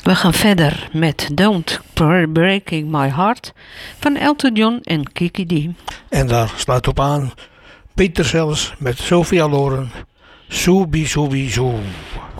We gaan verder met Don't Breaking My Heart van Elton John en Kiki D. En daar sluit op aan Peter zelfs met Sophia Loren. Soebi Soebi Soe.